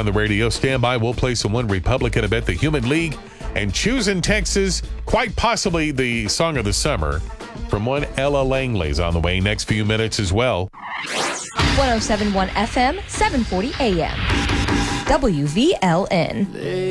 on the radio. Stand by. We'll play some One Republican about the Human League and Choosing Texas. Quite possibly the song of the summer from one Ella Langley's on the way next few minutes as well. 107.1 FM, 740 AM. WVLN.